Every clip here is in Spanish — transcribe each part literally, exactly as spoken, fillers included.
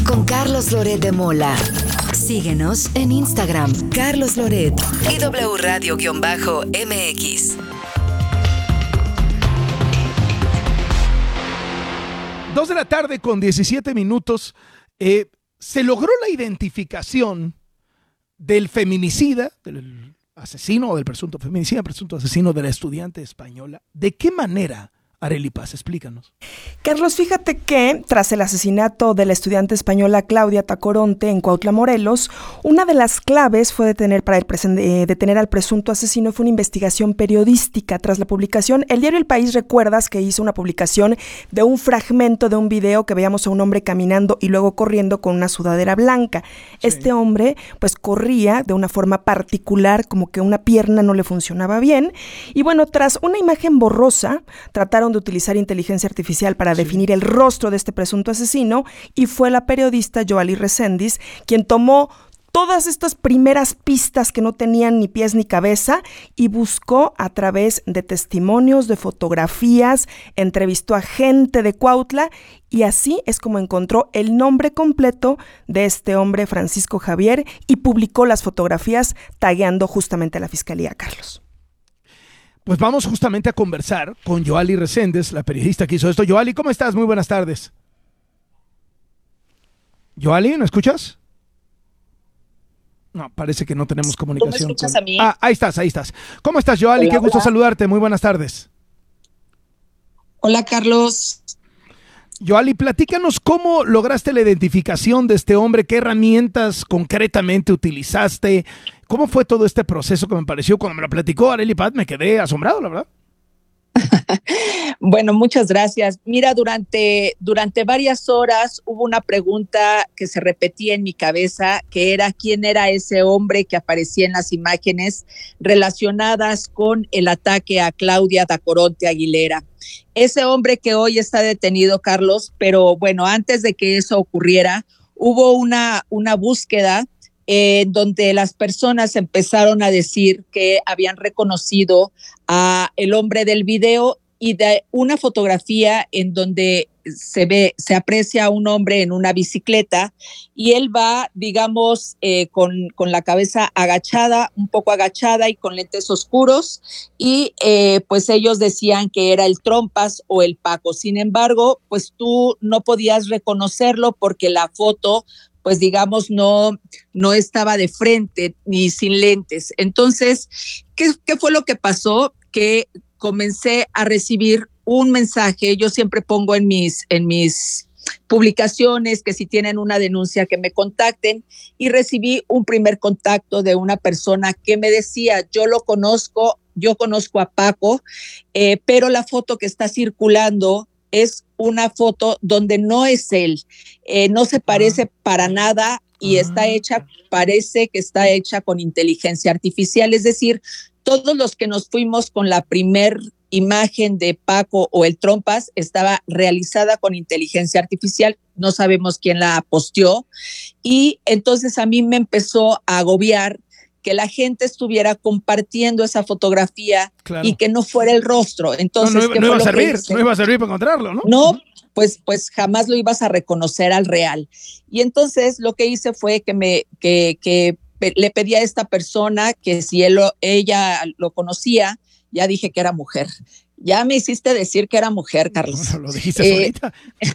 con Carlos Loret de Mola. Síguenos en Instagram, Carlos Loret y W Radio-M X. Dos de la tarde con diecisiete minutos. Eh, se logró la identificación del feminicida, del asesino o del presunto feminicida, presunto asesino de la estudiante española. ¿De qué manera? Arely Paz, explícanos. Carlos, fíjate que tras el asesinato de la estudiante española Claudia Tacoronte en Cuautla, Morelos, una de las claves fue detener, para el presen- eh, detener al presunto asesino fue una investigación periodística. Tras la publicación, el diario El País, recuerdas que hizo una publicación de un fragmento de un video que veíamos a un hombre caminando y luego corriendo con una sudadera blanca. Sí. Este hombre pues corría de una forma particular, como que una pierna no le funcionaba bien. Y bueno, tras una imagen borrosa, trataron de utilizar inteligencia artificial para sí. definir el rostro de este presunto asesino, y fue la periodista Yoali Reséndiz quien tomó todas estas primeras pistas que no tenían ni pies ni cabeza y buscó a través de testimonios, de fotografías, entrevistó a gente de Cuautla, y así es como encontró el nombre completo de este hombre, Francisco Javier, y publicó las fotografías tagueando justamente a la fiscalía, Carlos. Pues vamos justamente a conversar con Yoali Reséndiz, la periodista que hizo esto. Yoali, ¿cómo estás? Muy buenas tardes. Yoali, ¿me escuchas? No, parece que no tenemos comunicación. ¿Tú me escuchas con... a mí? Ah, ahí estás, ahí estás. ¿Cómo estás, Yoali? Hola, Qué gusto hola. saludarte. Muy buenas tardes. Hola, Carlos. Yoali, platícanos cómo lograste la identificación de este hombre, qué herramientas concretamente utilizaste, cómo fue todo este proceso que me pareció, cuando me lo platicó Arely Paz, me quedé asombrado, la verdad. Bueno, muchas gracias. Mira, durante, durante varias horas hubo una pregunta que se repetía en mi cabeza, que era quién era ese hombre que aparecía en las imágenes relacionadas con el ataque a Claudia Tacoronte Aguilera. Ese hombre que hoy está detenido, Carlos, pero bueno, antes de que eso ocurriera, hubo una, una búsqueda en eh, donde las personas empezaron a decir que habían reconocido a el hombre del video, y de una fotografía en donde se ve, se aprecia a un hombre en una bicicleta y él va, digamos, eh, con, con la cabeza agachada, un poco agachada y con lentes oscuros, y eh, pues ellos decían que era el Trompas o el Paco. Sin embargo, pues tú no podías reconocerlo porque la foto, pues digamos, no, no estaba de frente ni sin lentes. Entonces, ¿qué, qué fue lo que pasó? Que comencé a recibir un mensaje. Yo siempre pongo en mis, en mis publicaciones que si tienen una denuncia que me contacten, y recibí un primer contacto de una persona que me decía, yo lo conozco, yo conozco a Paco, eh, pero la foto que está circulando es una foto donde no es él, eh, no se parece ah. para nada y ah. está hecha, parece que está hecha con inteligencia artificial, es decir, todos los que nos fuimos con la primer imagen de Paco o el Trompas estaba realizada con inteligencia artificial, no sabemos quién la posteó, y entonces a mí me empezó a agobiar que la gente estuviera compartiendo esa fotografía, claro, y que no fuera el rostro. Entonces, no, no, ¿qué no fue iba a lo servir, que hice? no iba a servir para encontrarlo, ¿no? No, pues, pues jamás lo ibas a reconocer al real. Y entonces lo que hice fue que me, que, que le pedí a esta persona que si él o ella lo conocía, ya dije que era mujer. Ya me hiciste decir que era mujer, Carlos. No, no, lo dijiste eh, solita.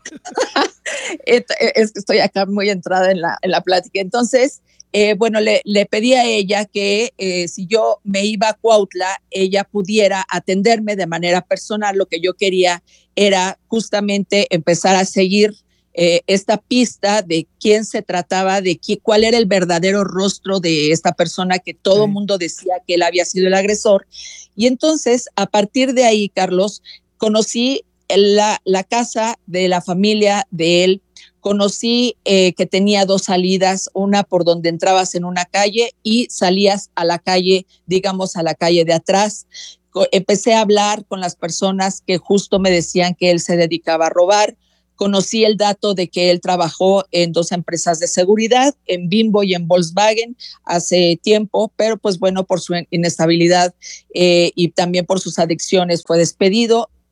Es que estoy acá muy entrada en la, en la plática. Entonces, eh, bueno, le, le pedí a ella que eh, si yo me iba a Cuautla, ella pudiera atenderme de manera personal. Lo que yo quería era justamente empezar a seguir Eh, esta pista de quién se trataba, de qué, cuál era el verdadero rostro de esta persona que todo el sí. mundo decía que él había sido el agresor. Y entonces, a partir de ahí, Carlos, conocí la, la casa de la familia de él, conocí eh, que tenía dos salidas, una por donde entrabas en una calle y salías a la calle, digamos, a la calle de atrás. Empecé a hablar con las personas que justo me decían que él se dedicaba a robar. Conocí el dato de que él trabajó en dos empresas de seguridad, en Bimbo y en Volkswagen, hace tiempo, pero pues bueno, por su inestabilidad eh, y también por sus adicciones fue despedido.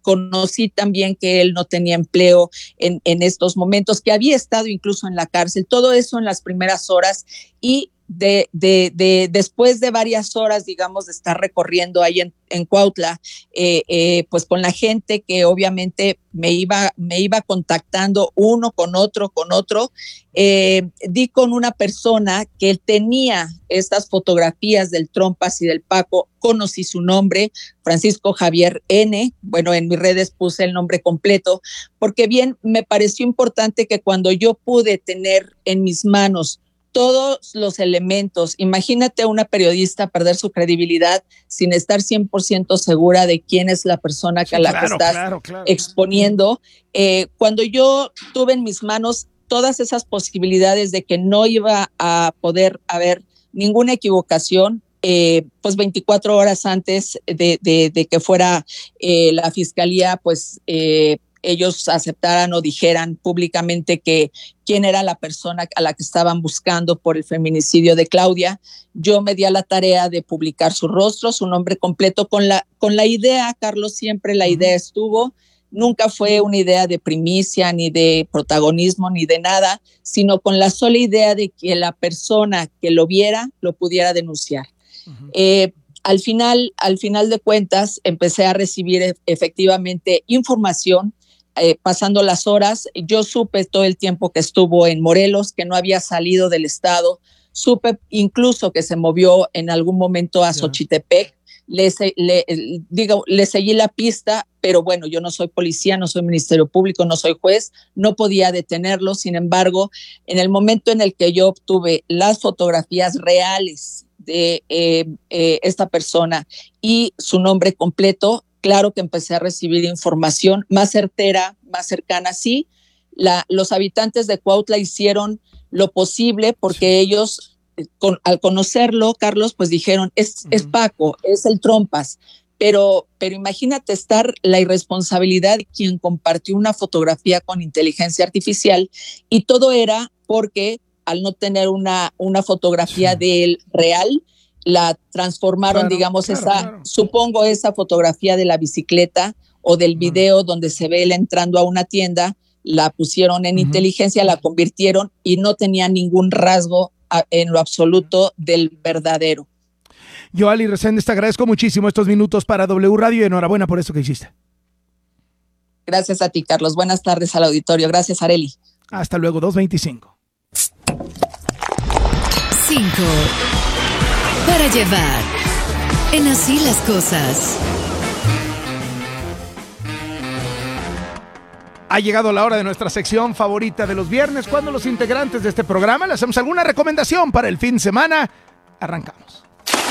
conocí también que él no tenía empleo en, en estos momentos, que había estado incluso en la cárcel, todo eso en las primeras horas y De, de, de, después de varias horas, digamos, de estar recorriendo ahí en, en Cuautla, eh, eh, pues con la gente que obviamente me iba, me iba contactando uno con otro, con otro, eh, di con una persona que tenía estas fotografías del Trompas y del Paco, conocí su nombre, Francisco Javier N., bueno, en mis redes puse el nombre completo, porque bien me pareció importante que cuando yo pude tener en mis manos todos los elementos. Imagínate a una periodista perder su credibilidad sin estar cien por ciento segura de quién es la persona sí, a la claro, que estás claro, claro. exponiendo. Eh, cuando yo tuve en mis manos todas esas posibilidades de que no iba a poder haber ninguna equivocación, eh, pues veinticuatro horas antes de, de, de que fuera eh, la fiscalía, pues eh, ellos aceptaran o dijeran públicamente que quién era la persona a la que estaban buscando por el feminicidio de Claudia. Yo me di a la tarea de publicar su rostro, su nombre completo, con la, con la idea, Carlos, siempre la idea estuvo, nunca fue una idea de primicia, ni de protagonismo, ni de nada, sino con la sola idea de que la persona que lo viera, lo pudiera denunciar. Uh-huh. Eh, al final, al final de cuentas, empecé a recibir e- efectivamente información. Eh, pasando las horas, yo supe todo el tiempo que estuvo en Morelos, que no había salido del estado, supe incluso que se movió en algún momento a Xochitepec, le, le, digo, le seguí la pista, pero bueno, yo no soy policía, no soy Ministerio Público, no soy juez, no podía detenerlo. Sin embargo, en el momento en el que yo obtuve las fotografías reales de eh, eh, esta persona y su nombre completo, claro que empecé a recibir información más certera, más cercana. Sí, la, los habitantes de Cuautla hicieron lo posible porque sí. ellos, con, al conocerlo, Carlos, pues dijeron, es, uh-huh. es Paco, es el Trompas. Pero, pero imagínate estar la irresponsabilidad de quien compartió una fotografía con inteligencia artificial y todo era porque al no tener una, una fotografía sí. de él real, la transformaron, claro, digamos, claro, esa, claro. supongo esa fotografía de la bicicleta o del video uh-huh. donde se ve él entrando a una tienda, la pusieron en uh-huh. inteligencia, la convirtieron y no tenía ningún rasgo a, en lo absoluto del verdadero. Yoali Reséndez, te agradezco muchísimo estos minutos para W Radio y enhorabuena por eso que hiciste. Gracias a ti, Carlos. Buenas tardes al auditorio. Gracias, Arely. Hasta luego, dos veinticinco. cinco. Para llevar. En Así las Cosas. Ha llegado la hora de nuestra sección favorita de los viernes, cuando los integrantes de este programa le hacemos alguna recomendación para el fin de semana. Arrancamos.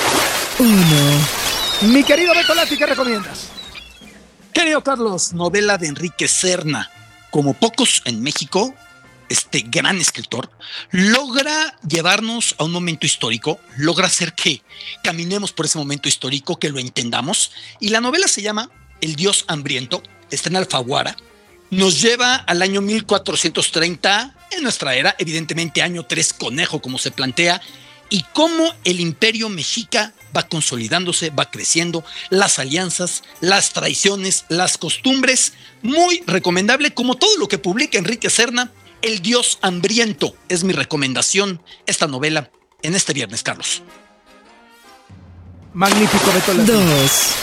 Uno. Mi querido Beto Lati, ¿qué recomiendas? Querido Carlos, novela de Enrique Serna. Como pocos en México, este gran escritor logra llevarnos a un momento histórico, logra hacer que caminemos por ese momento histórico, que lo entendamos. Y la novela se llama El Dios Hambriento, está en Alfaguara. Nos lleva al año mil cuatrocientos treinta, en nuestra era, evidentemente año tres conejo, como se plantea, y cómo el imperio mexica va consolidándose, va creciendo, las alianzas, las traiciones, las costumbres. Muy recomendable, como todo lo que publica Enrique Serna. El Dios Hambriento es mi recomendación, esta novela, en este viernes, Carlos. Magnífico, Beto Lati. Dos.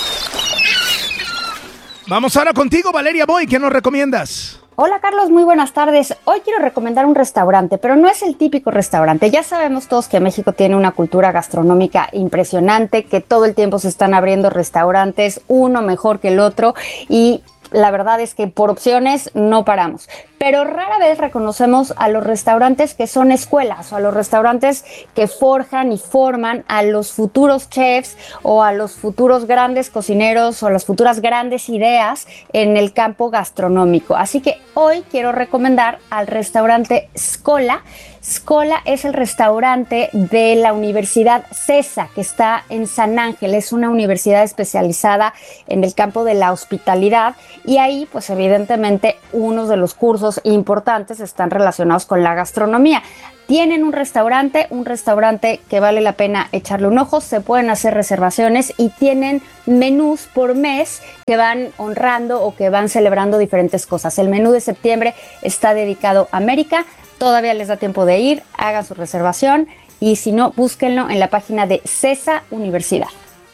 Vamos ahora contigo, Valeria Boy, ¿qué nos recomiendas? Hola Carlos, muy buenas tardes. Hoy quiero recomendar un restaurante, pero no es el típico restaurante. Ya sabemos todos que México tiene una cultura gastronómica impresionante, que todo el tiempo se están abriendo restaurantes, uno mejor que el otro, y la verdad es que por opciones no paramos. Pero rara vez reconocemos a los restaurantes que son escuelas o a los restaurantes que forjan y forman a los futuros chefs o a los futuros grandes cocineros o las futuras grandes ideas en el campo gastronómico. Así que hoy quiero recomendar al restaurante Scola. Scola es el restaurante de la Universidad CESA, que está en San Ángel. Es una universidad especializada en el campo de la hospitalidad y ahí, pues evidentemente, uno de los cursos puntos importantes están relacionados con la gastronomía. Tienen un restaurante, un restaurante que vale la pena echarle un ojo, se pueden hacer reservaciones y tienen menús por mes que van honrando o que van celebrando diferentes cosas. El menú de septiembre está dedicado a América, todavía les da tiempo de ir, hagan su reservación y si no, búsquenlo en la página de CESA Universidad.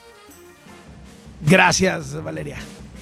Gracias, Valeria.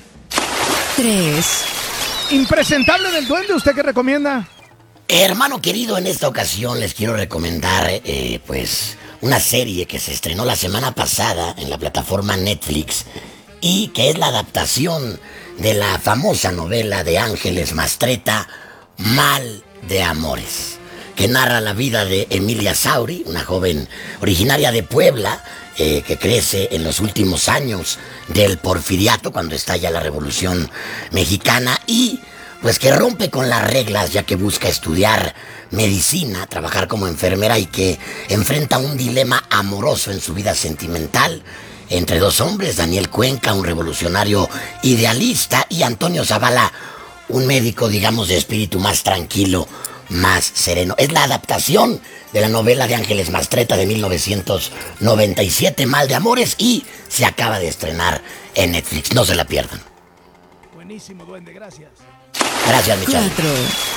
tres. Impresentable del Duende, ¿usted qué recomienda? Hermano querido, en esta ocasión les quiero recomendar eh, pues una serie que se estrenó la semana pasada en la plataforma Netflix y que es la adaptación de la famosa novela de Ángeles Mastretta, Mal de Amores, que narra la vida de Emilia Sauri, una joven originaria de Puebla, eh, que crece en los últimos años del Porfiriato, cuando estalla la Revolución Mexicana, y pues que rompe con las reglas ya que busca estudiar medicina, trabajar como enfermera y que enfrenta un dilema amoroso en su vida sentimental entre dos hombres, Daniel Cuenca, un revolucionario idealista, y Antonio Zavala, un médico, digamos, de espíritu más tranquilo, más sereno. Es la adaptación de la novela de Ángeles Mastretta de mil novecientos noventa y siete, Mal de Amores, y se acaba de estrenar en Netflix. No se la pierdan. Buenísimo, Duende, gracias. Gracias, Michelle. cuatro.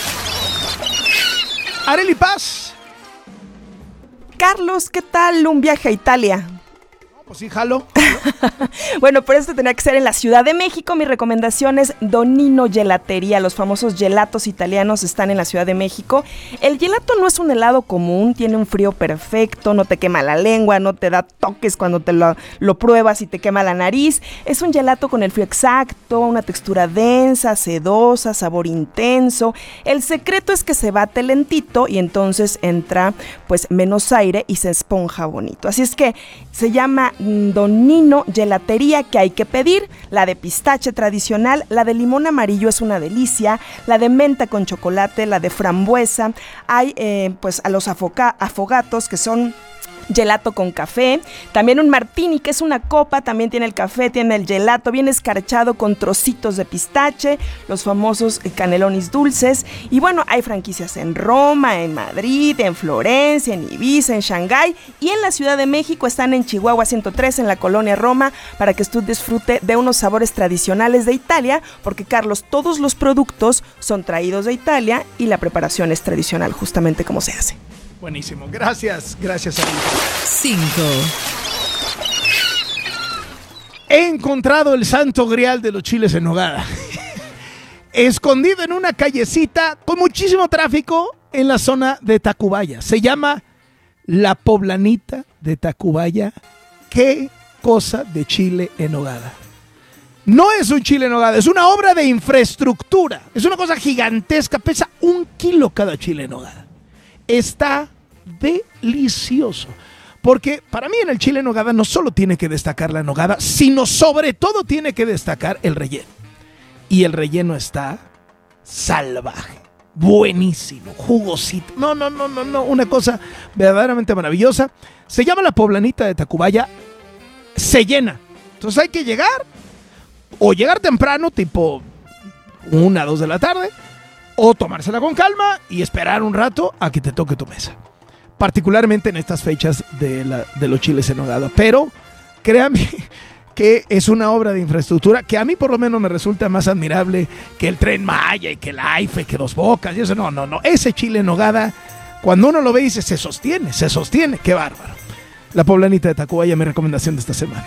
Arely Paz. Carlos, ¿qué tal un viaje a Italia? Pues sí, jalo. Bueno, por eso tenía que ser en la Ciudad de México. Mi recomendación es Donino Gelatería. Los famosos gelatos italianos están en la Ciudad de México. El gelato no es un helado común, tiene un frío perfecto, no te quema la lengua, no te da toques cuando te lo, lo pruebas y te quema la nariz. Es un gelato con el frío exacto, una textura densa, sedosa, sabor intenso. El secreto es que se bate lentito y entonces entra pues menos aire y se esponja bonito. Así es que se llama Donino Gelatería, que hay que pedir la de pistache tradicional, la de limón amarillo es una delicia, la de menta con chocolate, la de frambuesa, hay eh, pues a los afoca- afogatos que son gelato con café, también un martini que es una copa, también tiene el café, tiene el gelato, viene escarchado con trocitos de pistache, los famosos canelonis dulces, y bueno, hay franquicias en Roma, en Madrid, en Florencia, en Ibiza, en Shanghái, y en la Ciudad de México están en Chihuahua ciento tres, en la colonia Roma, para que usted disfrute de unos sabores tradicionales de Italia, porque Carlos, todos los productos son traídos de Italia y la preparación es tradicional, justamente como se hace. Buenísimo, gracias, gracias a cinco. He encontrado el santo grial de los chiles en nogada. Escondido en una callecita con muchísimo tráfico en la zona de Tacubaya. Se llama La Poblanita de Tacubaya. Qué cosa de chile en nogada. No es un chile en nogada, es una obra de infraestructura. Es una cosa gigantesca, pesa un kilo cada chile en nogada. Está delicioso, porque para mí en el chile en nogada no solo tiene que destacar la nogada, sino sobre todo tiene que destacar el relleno. Y el relleno está salvaje, buenísimo, jugosito. No, no, no, no, no, una cosa verdaderamente maravillosa. Se llama La Poblanita de Tacubaya, se llena. Entonces hay que llegar, o llegar temprano, tipo una, dos de la tarde, o tomársela con calma y esperar un rato a que te toque tu mesa. Particularmente en estas fechas de, la, de los chiles en nogada. Pero créanme que es una obra de infraestructura que a mí por lo menos me resulta más admirable que el Tren Maya y que el AIFE, que Dos Bocas y eso. No, no, no. Ese chile en nogada, cuando uno lo ve dice, se sostiene, se sostiene. Qué bárbaro. La Poblanita de Tacubaya, mi recomendación de esta semana.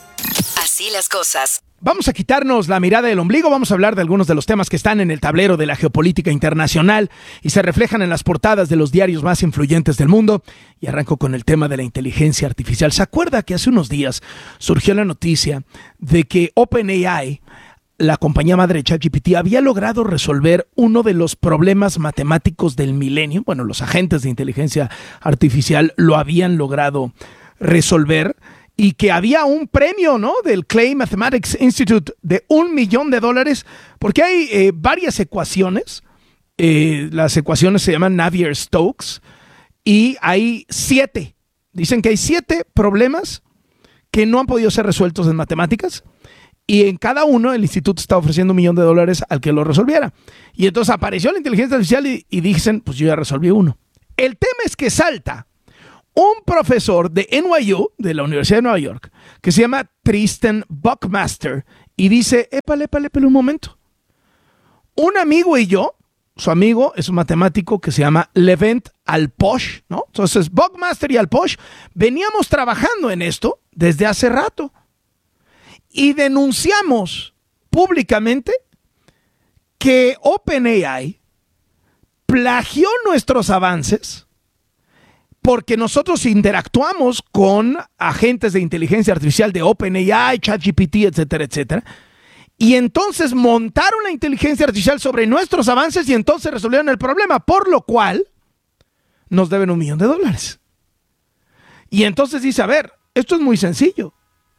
Así las cosas. Vamos a quitarnos la mirada del ombligo, vamos a hablar de algunos de los temas que están en el tablero de la geopolítica internacional y se reflejan en las portadas de los diarios más influyentes del mundo. Y arranco con el tema de la inteligencia artificial. ¿Se acuerda que hace unos días surgió la noticia de que OpenAI, la compañía madre de ChatGPT, había logrado resolver uno de los problemas matemáticos del milenio? Bueno, los agentes de inteligencia artificial lo habían logrado resolver. Y que había un premio, ¿no?, del Clay Mathematics Institute de un millón de dólares, porque hay eh, varias ecuaciones. Eh, las ecuaciones se llaman Navier-Stokes y hay siete. Dicen que hay siete problemas que no han podido ser resueltos en matemáticas Y en cada uno el instituto estaba ofreciendo un millón de dólares al que lo resolviera. Y entonces apareció la inteligencia artificial y, y dicen, pues yo ya resolví uno. El tema es que salta un profesor de N Y U, de la Universidad de Nueva York, que se llama Tristan Buckmaster, y dice, épale, épale, épale un momento. Un amigo y yo, su amigo es un matemático que se llama Levent Alposh, ¿no? Entonces Buckmaster y Alposh veníamos trabajando en esto desde hace rato y denunciamos públicamente que OpenAI plagió nuestros avances porque nosotros interactuamos con agentes de inteligencia artificial de OpenAI, ChatGPT, etcétera, etcétera. Y entonces montaron la inteligencia artificial sobre nuestros avances y entonces resolvieron el problema, por lo cual nos deben un millón de dólares. Y entonces dice, a ver, esto es muy sencillo.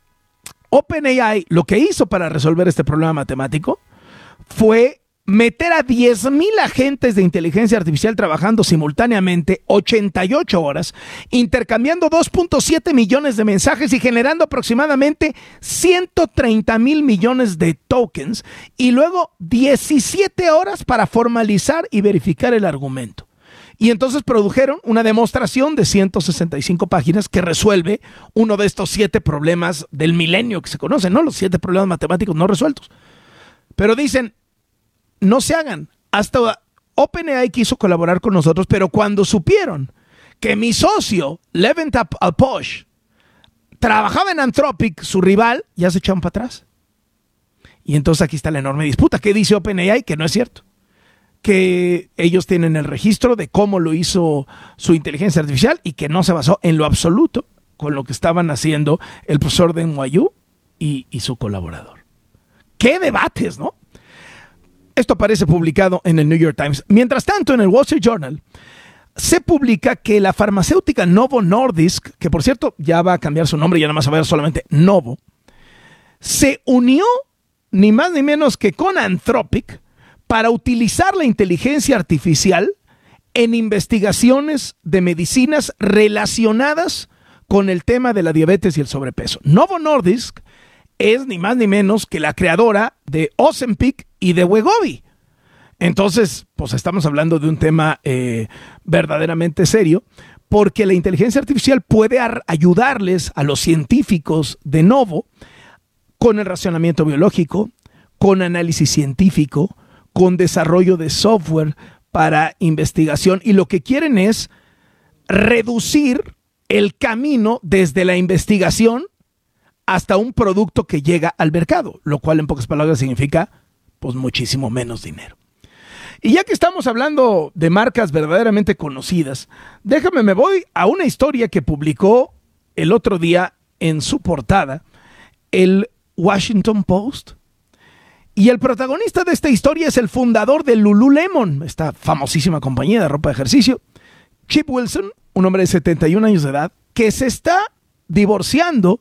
OpenAI lo que hizo para resolver este problema matemático fue meter a diez mil agentes de inteligencia artificial trabajando simultáneamente ochenta y ocho horas, intercambiando dos punto siete millones de mensajes y generando aproximadamente ciento treinta mil millones de tokens, y luego diecisiete horas para formalizar y verificar el argumento. Y entonces produjeron una demostración de ciento sesenta y cinco páginas que resuelve uno de estos siete problemas del milenio que se conocen, ¿no? Los siete problemas matemáticos no resueltos. Pero dicen, no se hagan. Hasta OpenAI quiso colaborar con nosotros, pero cuando supieron que mi socio, Levent Alposh, trabajaba en Anthropic, su rival, ya se echaron para atrás. Y entonces aquí está la enorme disputa. ¿Qué dice OpenAI? Que no es cierto. Que ellos tienen el registro de cómo lo hizo su inteligencia artificial y que no se basó en lo absoluto con lo que estaban haciendo el profesor de N Y U y, y su colaborador. ¡Qué debates!, ¿no? Esto aparece publicado en el New York Times. Mientras tanto, en el Wall Street Journal se publica que la farmacéutica Novo Nordisk, que por cierto ya va a cambiar su nombre, ya nada más va a ver solamente Novo, se unió ni más ni menos que con Anthropic para utilizar la inteligencia artificial en investigaciones de medicinas relacionadas con el tema de la diabetes y el sobrepeso. Novo Nordisk es ni más ni menos que la creadora de Ozempic y de Wegovy. Entonces, pues estamos hablando de un tema eh, verdaderamente serio, porque la inteligencia artificial puede ayudarles a los científicos de Novo con el racionamiento biológico, con análisis científico, con desarrollo de software para investigación, y lo que quieren es reducir el camino desde la investigación hasta un producto que llega al mercado, lo cual en pocas palabras significa pues muchísimo menos dinero. Y ya que estamos hablando de marcas verdaderamente conocidas, déjame, me voy a una historia que publicó el otro día en su portada el Washington Post. Y el protagonista de esta historia es el fundador de Lululemon, esta famosísima compañía de ropa de ejercicio, Chip Wilson, un hombre de setenta y un años de edad, que se está divorciando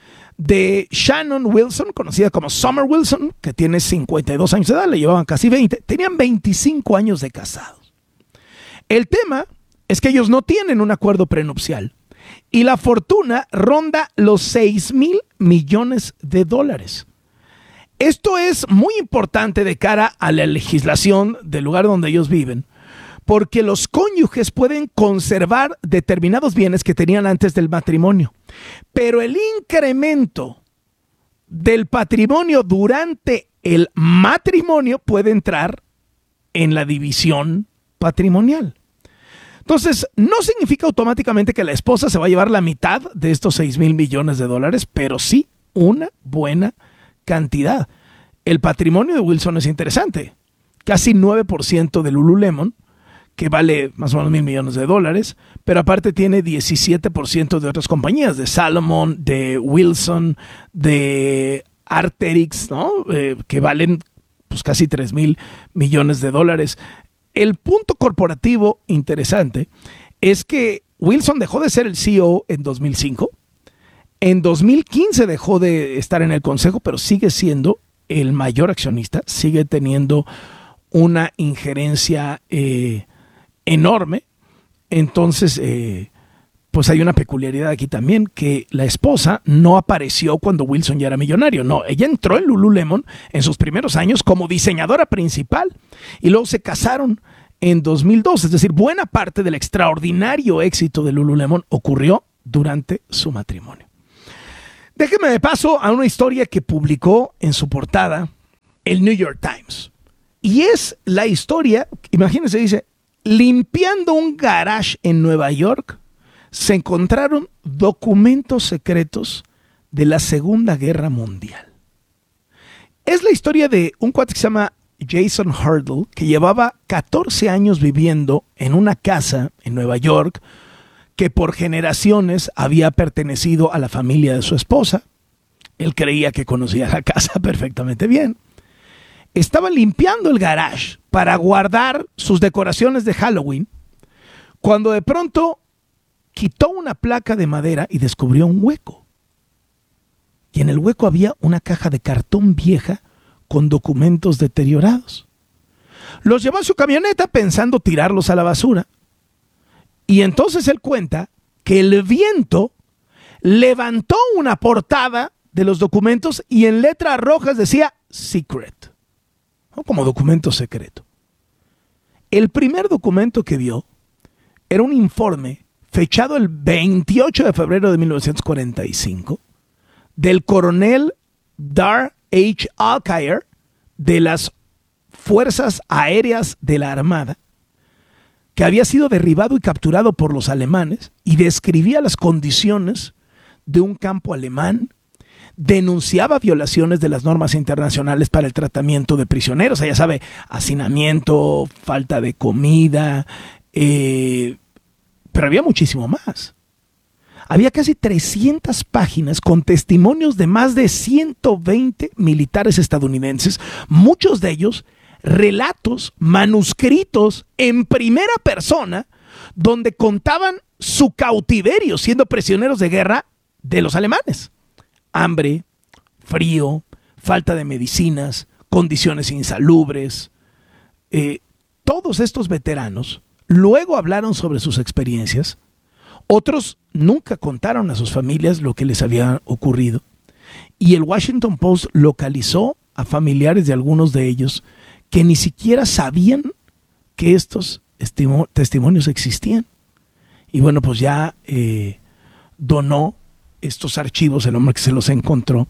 de Shannon Wilson, conocida como Summer Wilson, que tiene cincuenta y dos años de edad, le llevaban casi veinte, tenían veinticinco años de casados. El tema es que ellos no tienen un acuerdo prenupcial y la fortuna ronda los seis mil millones de dólares. Esto es muy importante de cara a la legislación del lugar donde ellos viven, porque los cónyuges pueden conservar determinados bienes que tenían antes del matrimonio, pero el incremento del patrimonio durante el matrimonio puede entrar en la división patrimonial. Entonces, no significa automáticamente que la esposa se va a llevar la mitad de estos seis mil millones de dólares, pero sí una buena cantidad. El patrimonio de Wilson es interesante. Casi nueve por ciento de Lululemon, que vale más o menos mil millones de dólares, pero aparte tiene diecisiete por ciento de otras compañías, de Salomon, de Wilson, de Arterix, ¿no? Eh, que valen pues casi tres mil millones de dólares. El punto corporativo interesante es que Wilson dejó de ser el C E O en dos mil cinco. En dos mil quince dejó de estar en el consejo, pero sigue siendo el mayor accionista, sigue teniendo una injerencia eh, enorme. Entonces, eh, pues hay una peculiaridad aquí también, que la esposa no apareció cuando Wilson ya era millonario. No, ella entró en Lululemon en sus primeros años como diseñadora principal y luego se casaron en dos mil dos. Es decir, buena parte del extraordinario éxito de Lululemon ocurrió durante su matrimonio. Déjeme de paso a una historia que publicó en su portada el New York Times. Y es la historia, imagínense, dice, limpiando un garage en Nueva York, se encontraron documentos secretos de la Segunda Guerra Mundial. Es la historia de un cuate que se llama Jason Hurdle, que llevaba catorce años viviendo en una casa en Nueva York que por generaciones había pertenecido a la familia de su esposa. Él creía que conocía la casa perfectamente bien. Estaba limpiando el garage para guardar sus decoraciones de Halloween, cuando de pronto quitó una placa de madera y descubrió un hueco. Y en el hueco había una caja de cartón vieja con documentos deteriorados. Los llevó a su camioneta pensando tirarlos a la basura. Y entonces él cuenta que el viento levantó una portada de los documentos y en letras rojas decía Secret, ¿no? Como documento secreto. El primer documento que vio era un informe fechado el veintiocho de febrero de mil novecientos cuarenta y cinco del coronel Dar H. Alkire de las Fuerzas Aéreas de la Armada, que había sido derribado y capturado por los alemanes, y describía las condiciones de un campo alemán, denunciaba violaciones de las normas internacionales para el tratamiento de prisioneros, o sea, ya sabe, hacinamiento, falta de comida, eh, pero había muchísimo más. Había casi trescientas páginas con testimonios de más de ciento veinte militares estadounidenses, muchos de ellos relatos manuscritos en primera persona, donde contaban su cautiverio siendo prisioneros de guerra de los alemanes. Hambre, frío, falta de medicinas, condiciones insalubres. Eh, todos estos veteranos luego hablaron sobre sus experiencias. Otros nunca contaron a sus familias lo que les había ocurrido. Y el Washington Post localizó a familiares de algunos de ellos que ni siquiera sabían que estos estimo- testimonios existían. Y bueno, pues ya eh, donó estos archivos, el hombre que se los encontró,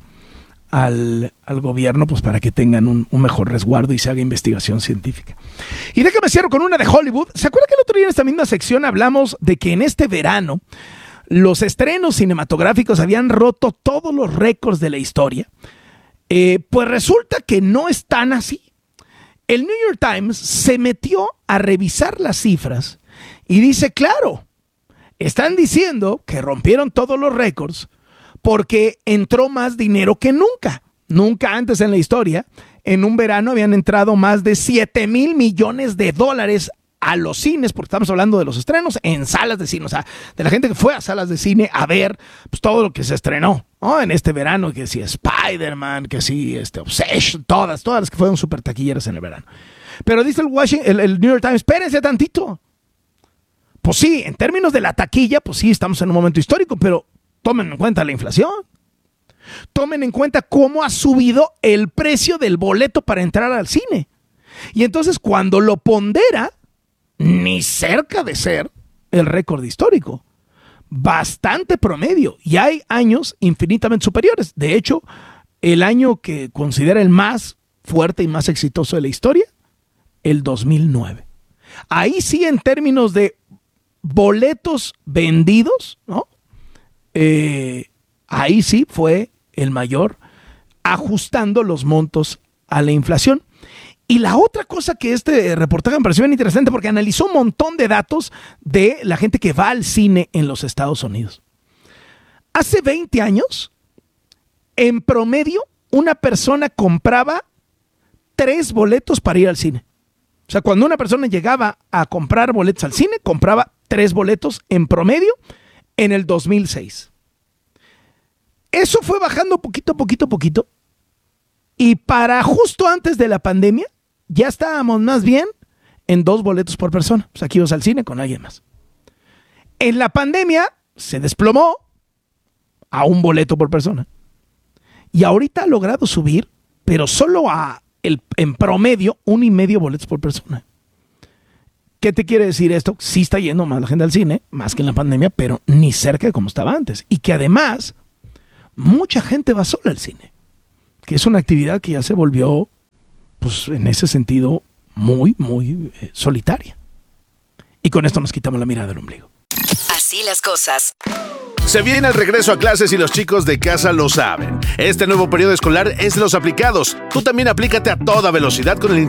al, al gobierno, pues para que tengan un, un mejor resguardo y se haga investigación científica. Y déjame cierro con una de Hollywood. ¿Se acuerda que el otro día en esta misma sección hablamos de que en este verano los estrenos cinematográficos habían roto todos los récords de la historia? Eh, pues resulta que no es tan así. El New York Times se metió a revisar las cifras y dice, claro, están diciendo que rompieron todos los récords porque entró más dinero que nunca. Nunca antes en la historia, en un verano habían entrado más de siete mil millones de dólares a los cines, porque estamos hablando de los estrenos en salas de cine, o sea, de la gente que fue a salas de cine a ver pues, todo lo que se estrenó, ¿no? En este verano, que si Spider-Man, que si este, Obsession, todas, todas las que fueron súper taquilleras en el verano. Pero dice el, Washington, el, el New York Times, espérense tantito. Pues sí, en términos de la taquilla, pues sí, estamos en un momento histórico, pero tomen en cuenta la inflación. Tomen en cuenta cómo ha subido el precio del boleto para entrar al cine. Y entonces cuando lo pondera, ni cerca de ser el récord histórico. Bastante promedio. Y hay años infinitamente superiores. De hecho, el año que considera el más fuerte y más exitoso de la historia, el dos mil nueve. Ahí sí, en términos de boletos vendidos, ¿no? Eh, ahí sí fue el mayor, ajustando los montos a la inflación. Y la otra cosa que este reportaje me pareció bien interesante, porque analizó un montón de datos de la gente que va al cine en los Estados Unidos. Hace veinte años, en promedio, una persona compraba tres boletos para ir al cine. O sea, cuando una persona llegaba a comprar boletos al cine, compraba tres boletos en promedio en el dos mil seis. Eso fue bajando poquito, poquito, poquito. Y para justo antes de la pandemia, ya estábamos más bien en dos boletos por persona. O sea, aquí ibas al cine con alguien más. En la pandemia se desplomó a un boleto por persona. Y ahorita ha logrado subir, pero solo a el, en promedio, un y medio boletos por persona. ¿Qué te quiere decir esto? Sí está yendo más la gente al cine, más que en la pandemia, pero ni cerca de como estaba antes. Y que además, mucha gente va sola al cine, que es una actividad que ya se volvió, pues en ese sentido, muy, muy eh, solitaria. Y con esto nos quitamos la mirada del ombligo. Así las cosas. Se viene el regreso a clases y los chicos de casa lo saben. Este nuevo periodo escolar es de los aplicados. Tú también aplícate a toda velocidad con el